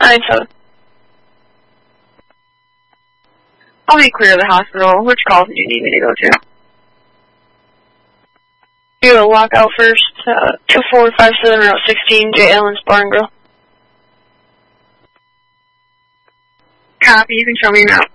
9-7. I'll be clear of the hospital. Which calls do you need me to go to? You will walk out first. 2457 Route 16, J. Allen's Bar and Grill. Copy. You can show me now.